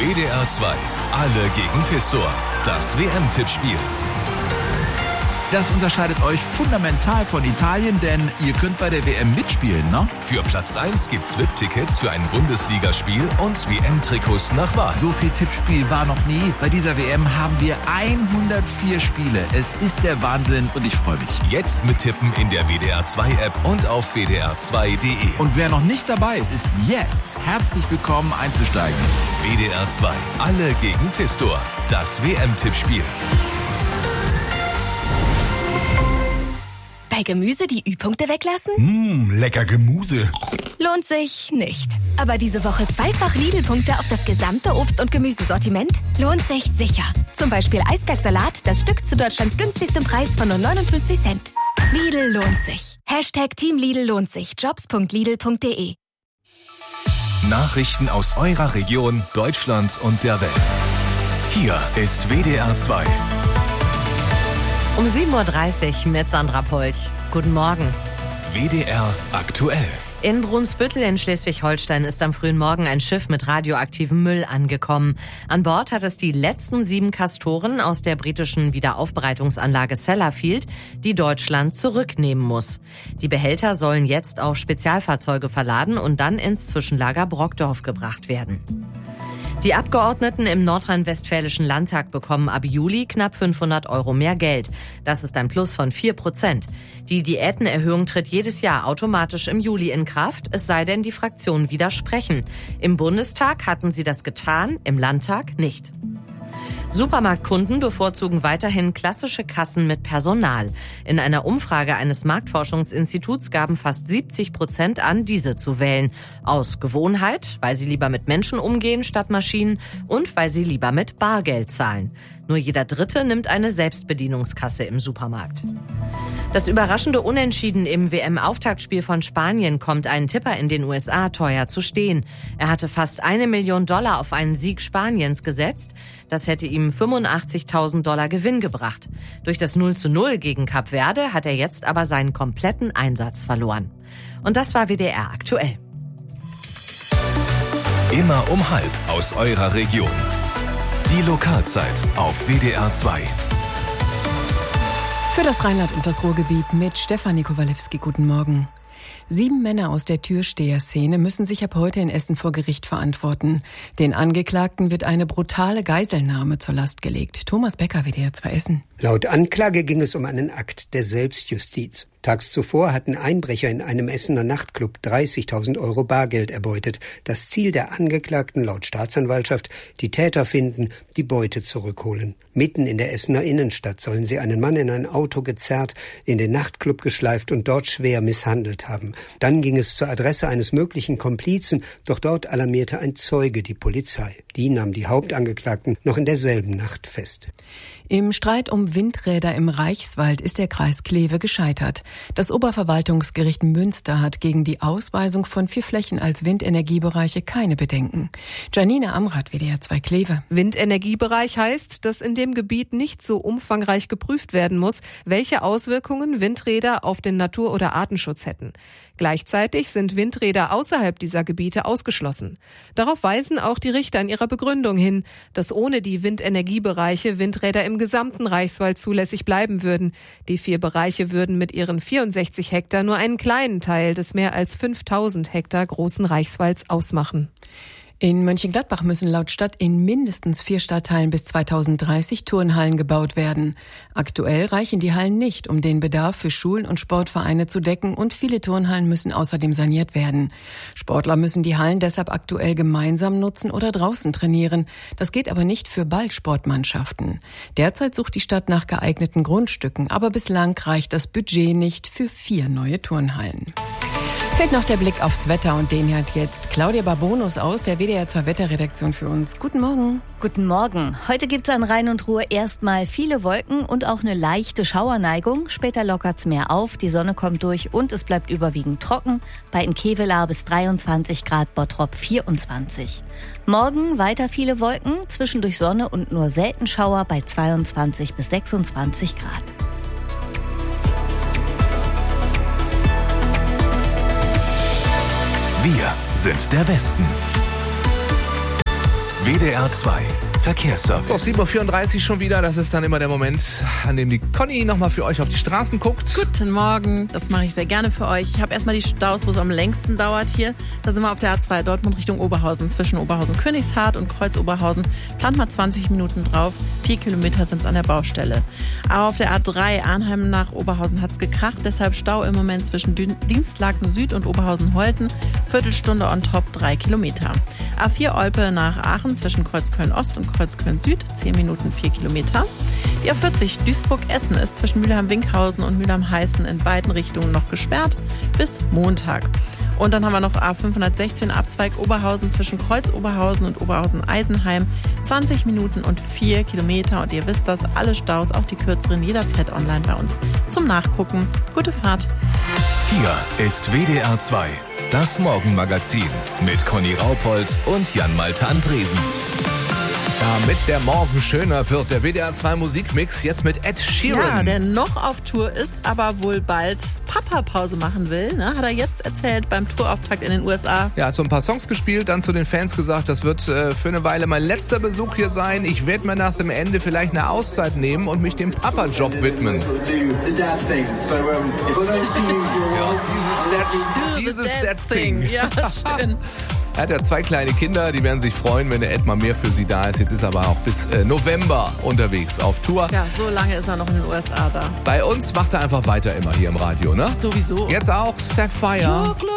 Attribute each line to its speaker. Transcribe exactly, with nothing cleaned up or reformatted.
Speaker 1: W D R zwei. Alle gegen Pistor. Das W M-Tippspiel.
Speaker 2: Das unterscheidet euch fundamental von Italien, denn ihr könnt bei der W M mitspielen, ne?
Speaker 1: Für Platz eins gibt's V I P-Tickets für ein Bundesligaspiel und W M-Trikots nach Wahl.
Speaker 2: So viel Tippspiel war noch nie. Bei dieser W M haben wir hundertvier Spiele. Es ist der Wahnsinn und ich freue mich.
Speaker 1: Jetzt mittippen in der W D R zwei App und auf w d r zwei punkt d e.
Speaker 2: Und wer noch nicht dabei ist, ist jetzt herzlich willkommen einzusteigen.
Speaker 1: W D R zwei. Alle gegen Pistor. Das W M-Tippspiel.
Speaker 3: Bei Gemüse die Ü-Punkte weglassen?
Speaker 4: Mmh, lecker Gemüse.
Speaker 3: Lohnt sich nicht. Aber diese Woche zweifach Lidl-Punkte auf das gesamte Obst- und Gemüsesortiment? Lohnt sich sicher. Zum Beispiel Eisbergsalat, das Stück zu Deutschlands günstigstem Preis von nur neunundfünfzig Cent. Lidl lohnt sich. Hashtag Team Lidl lohnt sich. jobs punkt lidl punkt d e.
Speaker 1: Nachrichten aus eurer Region, Deutschland und der Welt. Hier ist W D R zwei.
Speaker 5: Um sieben Uhr dreißig mit Sandra Polch. Guten Morgen.
Speaker 1: W D R aktuell.
Speaker 5: In Brunsbüttel in Schleswig-Holstein ist am frühen Morgen ein Schiff mit radioaktivem Müll angekommen. An Bord hat es die letzten sieben Castoren aus der britischen Wiederaufbereitungsanlage Sellafield, die Deutschland zurücknehmen muss. Die Behälter sollen jetzt auf Spezialfahrzeuge verladen und dann ins Zwischenlager Brockdorf gebracht werden. Die Abgeordneten im nordrhein-westfälischen Landtag bekommen ab Juli knapp fünfhundert Euro mehr Geld. Das ist ein Plus von vier Prozent. Die Diätenerhöhung tritt jedes Jahr automatisch im Juli in Kraft, es sei denn, die Fraktionen widersprechen. Im Bundestag hatten sie das getan, im Landtag nicht. Supermarktkunden bevorzugen weiterhin klassische Kassen mit Personal. In einer Umfrage eines Marktforschungsinstituts gaben fast siebzig Prozent an, diese zu wählen. Aus Gewohnheit, weil sie lieber mit Menschen umgehen statt Maschinen und weil sie lieber mit Bargeld zahlen. Nur jeder Dritte nimmt eine Selbstbedienungskasse im Supermarkt. Das überraschende Unentschieden im W M-Auftaktspiel von Spanien kommt einen Tipper in den U S A teuer zu stehen. Er hatte fast eine Million Dollar auf einen Sieg Spaniens gesetzt. Das hätte ihm fünfundachtzigtausend Dollar Gewinn gebracht. Durch das null zu null gegen Kap Verde hat er jetzt aber seinen kompletten Einsatz verloren. Und das war W D R aktuell.
Speaker 1: Immer um halb aus eurer Region. Die Lokalzeit auf W D R zwei.
Speaker 6: Für das Rheinland und das Ruhrgebiet mit Stefanie Kowalewski. Guten Morgen. Sieben Männer aus der Türsteher-Szene müssen sich ab heute in Essen vor Gericht verantworten. Den Angeklagten wird eine brutale Geiselnahme zur Last gelegt. Thomas Becker, W D R zwei Essen.
Speaker 7: Laut Anklage ging es um einen Akt der Selbstjustiz. Tags zuvor hatten Einbrecher in einem Essener Nachtclub dreißigtausend Euro Bargeld erbeutet. Das Ziel der Angeklagten laut Staatsanwaltschaft: die Täter finden, die Beute zurückholen. Mitten in der Essener Innenstadt sollen sie einen Mann in ein Auto gezerrt, in den Nachtclub geschleift und dort schwer misshandelt haben. Dann ging es zur Adresse eines möglichen Komplizen, doch dort alarmierte ein Zeuge die Polizei. Die nahm die Hauptangeklagten noch in derselben Nacht fest.
Speaker 6: Im Streit um Windräder im Reichswald ist der Kreis Kleve gescheitert. Das Oberverwaltungsgericht Münster hat gegen die Ausweisung von vier Flächen als Windenergiebereiche keine Bedenken. Janina Amrath, W D R zwei Kleve.
Speaker 8: Windenergiebereich heißt, dass in dem Gebiet nicht so umfangreich geprüft werden muss, welche Auswirkungen Windräder auf den Natur- oder Artenschutz hätten. Gleichzeitig sind Windräder außerhalb dieser Gebiete ausgeschlossen. Darauf weisen auch die Richter in ihrer Begründung hin, dass ohne die Windenergiebereiche Windräder im gesamten Reichswald zulässig bleiben würden. Die vier Bereiche würden mit ihren vierundsechzig Hektar nur einen kleinen Teil des mehr als fünftausend Hektar großen Reichswalds ausmachen.
Speaker 6: In Mönchengladbach müssen laut Stadt in mindestens vier Stadtteilen bis zweitausenddreißig Turnhallen gebaut werden. Aktuell reichen die Hallen nicht, um den Bedarf für Schulen und Sportvereine zu decken, und viele Turnhallen müssen außerdem saniert werden. Sportler müssen die Hallen deshalb aktuell gemeinsam nutzen oder draußen trainieren. Das geht aber nicht für Ballsportmannschaften. Derzeit sucht die Stadt nach geeigneten Grundstücken, aber bislang reicht das Budget nicht für vier neue Turnhallen. Fällt noch der Blick aufs Wetter, und den hat jetzt Claudia Barbonus aus der W D R zwei Wetterredaktion für uns. Guten Morgen.
Speaker 9: Guten Morgen. Heute gibt's an Rhein und Ruhr erstmal viele Wolken und auch eine leichte Schauerneigung. Später lockert's mehr auf, die Sonne kommt durch und es bleibt überwiegend trocken. Bei in Kevelaer bis dreiundzwanzig Grad, Bottrop vierundzwanzig. Morgen weiter viele Wolken, zwischendurch Sonne und nur selten Schauer bei zweiundzwanzig bis sechsundzwanzig Grad.
Speaker 1: Wir sind der Westen. W D R zwei Verkehrsservice.
Speaker 2: So, sieben Uhr vierunddreißig schon wieder. Das ist dann immer der Moment, an dem die Conny nochmal für euch auf die Straßen guckt.
Speaker 10: Guten Morgen, das mache ich sehr gerne für euch. Ich habe erstmal die Staus, wo es am längsten dauert hier. Da sind wir auf der A zwei Dortmund Richtung Oberhausen. Zwischen Oberhausen-Königshardt und Kreuz-Oberhausen. Plant mal zwanzig Minuten drauf. Vier Kilometer sind es an der Baustelle. Aber auf der A drei Arnheim nach Oberhausen hat es gekracht. Deshalb Stau im Moment zwischen Dienstlaken Süd und Oberhausen-Holten. Viertelstunde on top, drei Kilometer. A vier Olpe nach Aachen zwischen Kreuzköln-Ost und Kreuzköln-Süd, zehn Minuten, vier Kilometer. Die A vierzig Duisburg-Essen ist zwischen Mülheim-Winkhausen und Mülheim-Heißen in beiden Richtungen noch gesperrt bis Montag. Und dann haben wir noch A fünfhundertsechzehn Abzweig Oberhausen zwischen Kreuz-Oberhausen und Oberhausen-Eisenheim, zwanzig Minuten und vier Kilometer. Und ihr wisst das, alle Staus, auch die kürzeren, jederzeit online bei uns zum Nachgucken. Gute Fahrt.
Speaker 1: Hier ist W D R zwei, das Morgenmagazin mit Conny Raupold und Jan-Malte Andresen.
Speaker 2: Damit der Morgen schöner wird, der W D R zwei Musikmix jetzt mit Ed Sheeran.
Speaker 10: Ja, der noch auf Tour ist, aber wohl bald Papa-Pause machen will, ne? Hat er jetzt erzählt beim Tourauftakt in den U S A.
Speaker 2: Ja, hat so ein paar Songs gespielt, dann zu den Fans gesagt, das wird äh, für eine Weile mein letzter Besuch hier sein. Ich werde mir nach dem Ende vielleicht eine Auszeit nehmen und mich dem Papa-Job widmen. Ja, dieses Dad, dieses Dad-Thing.
Speaker 10: Ja, schön.
Speaker 2: Er hat ja zwei kleine Kinder, die werden sich freuen, wenn der Ed mal mehr für sie da ist. Jetzt ist er aber auch bis äh, November unterwegs auf Tour.
Speaker 10: Ja, so lange ist er noch in den U S A da.
Speaker 2: Bei uns macht er einfach weiter immer hier im Radio, ne?
Speaker 10: Sowieso.
Speaker 2: Jetzt auch Sapphire.